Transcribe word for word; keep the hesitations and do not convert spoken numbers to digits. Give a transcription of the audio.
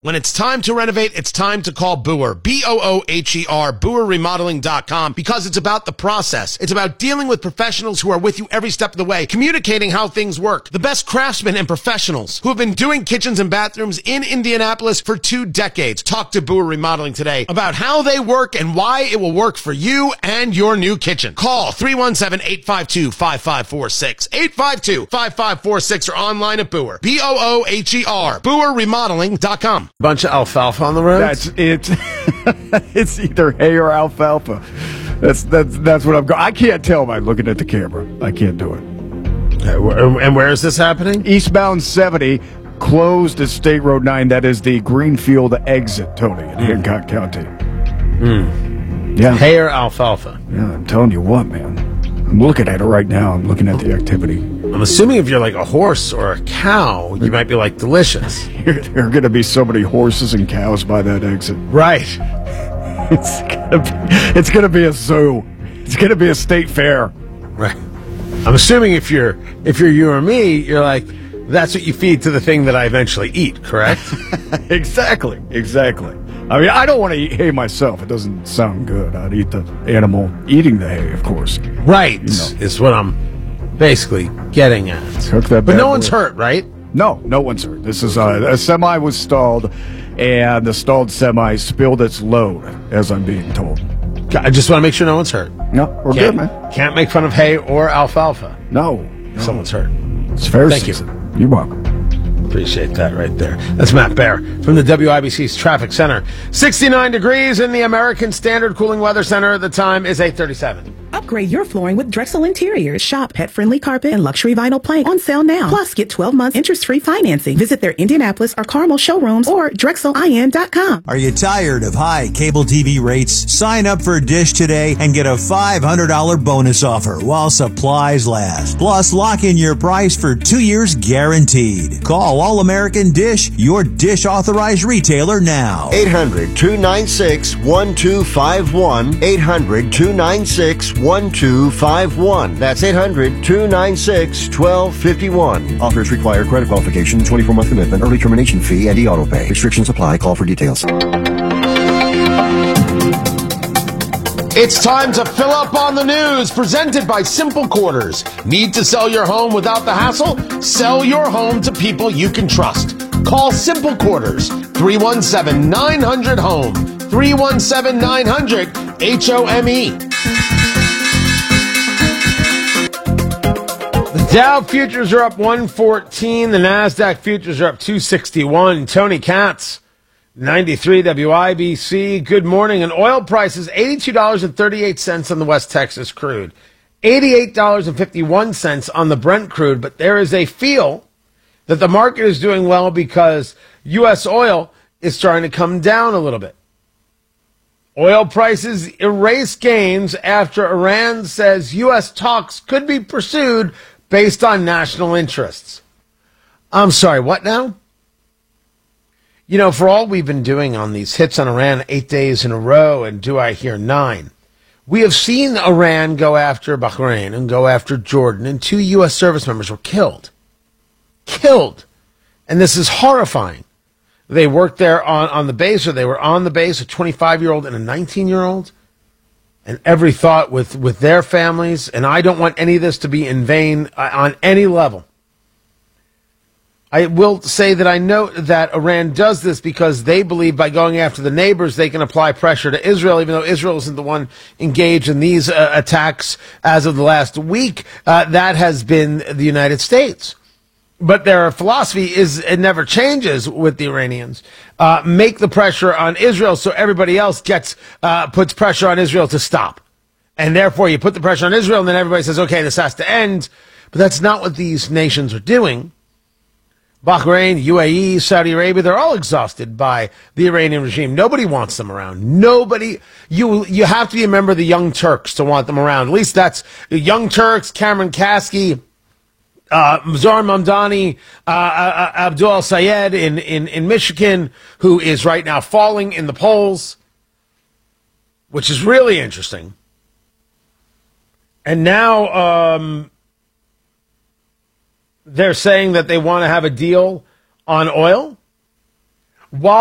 When it's time to renovate, it's time to call Boer, B O O H E R, Boer Remodeling dot com, because it's about the process. It's about dealing with professionals who are with you every step of the way, communicating how things work. The best craftsmen and professionals who have been doing kitchens and bathrooms in Indianapolis for two decades. Talk to Boer Remodeling today about how they work and why it will work for you and your new kitchen. Call three one seven, eight five two, five five four six, eight five two, five five four six, or online at Boer, B O O H E R, Boer Remodeling dot com. Bunch of alfalfa on the road. That's it. It's either hay or alfalfa. That's that's that's what I'm going. I can't tell by looking at the camera. I can't do it. And where is this happening? Eastbound seventy, closed at State Road nine. That is the Greenfield exit, Tony, in mm. Hancock County. Mm. Yeah, hay or alfalfa. Yeah, I'm telling you what, man. I'm looking at it right now. I'm looking at the activity. I'm assuming if you're like a horse or a cow, you might be like delicious. There are going to be so many horses and cows by that exit. Right. It's gonna be, it's gonna be a zoo. It's gonna be a state fair. Right. I'm assuming if you're if you're you or me, you're like, that's what you feed to the thing that I eventually eat, correct? Exactly. Exactly. I mean, I don't want to eat hay myself. It doesn't sound good. I'd eat the animal eating the hay, of course. Right. You know. Is what I'm basically getting at. Cook that but no boy. one's hurt, right? No, no one's hurt. This is uh, a semi was stalled, and the stalled semi spilled its load, as I'm being told. I just want to make sure no one's hurt. No, we're can't, good, man. Can't make fun of hay or alfalfa. No, no. Someone's hurt. It's fair Thank season. you. You're welcome. Appreciate that right there. That's Matt Bear from the W I B C's Traffic Center. sixty-nine degrees in the American Standard Cooling Weather Center. The time is eight thirty-seven. Upgrade your flooring with Drexel Interiors. Shop pet-friendly carpet and luxury vinyl plank on sale now. Plus, get twelve months interest-free financing. Visit their Indianapolis or Carmel showrooms or Drexel I N dot com. Are you tired of high cable T V rates? Sign up for Dish today and get a five hundred dollars bonus offer while supplies last. Plus, lock in your price for two years guaranteed. Call All-American Dish, your Dish authorized retailer now. eight hundred, two nine six, one two five one. eight hundred, two nine six, one two five one. That's eight hundred, two nine six, one two five one. Offers require credit qualification, twenty-four month commitment, early termination fee, and e-auto pay. Restrictions apply. Call for details. It's time to fill up on the news, presented by Simple Quarters. Need to sell your home without the hassle? Sell your home to people you can trust. Call Simple Quarters, three one seven, nine hundred, HOME, three one seven, nine hundred, H O M E. The Dow futures are up one fourteen. The NASDAQ futures are up two sixty-one. Tony Katz, ninety-three W I B C. Good morning. And oil prices, eighty-two dollars and thirty-eight cents on the West Texas crude, eighty-eight dollars and fifty-one cents on the Brent crude. But there is a feel that the market is doing well because U S oil is starting to come down a little bit. Oil prices erase gains after Iran says U S talks could be pursued based on national interests. I'm sorry, what now? You know, for all we've been doing on these hits on Iran eight days in a row, and do I hear nine, we have seen Iran go after Bahrain and go after Jordan, and two U S service members were killed. Killed. And this is horrifying. They worked there on, on the base, or they were on the base, a twenty-five-year-old and a nineteen-year-old. And every thought with, with their families, and I don't want any of this to be in vain uh, on any level. I will say that I know that Iran does this because they believe by going after the neighbors, they can apply pressure to Israel, even though Israel isn't the one engaged in these uh, attacks as of the last week. Uh, that has been the United States. But their philosophy is it never changes with the Iranians. Uh, make the pressure on Israel so everybody else gets uh, puts pressure on Israel to stop. And therefore, you put the pressure on Israel, and then everybody says, okay, this has to end. But that's not what these nations are doing. Bahrain, U A E, Saudi Arabia, they're all exhausted by the Iranian regime. Nobody wants them around. Nobody. You you have to be a member of the Young Turks to want them around. At least that's the Young Turks, Cameron Kasky, uh, Zohran Mamdani, uh, uh, Abdul al-Sayed in, in, in Michigan, who is right now falling in the polls, which is really interesting. And now um, they're saying that they want to have a deal on oil. While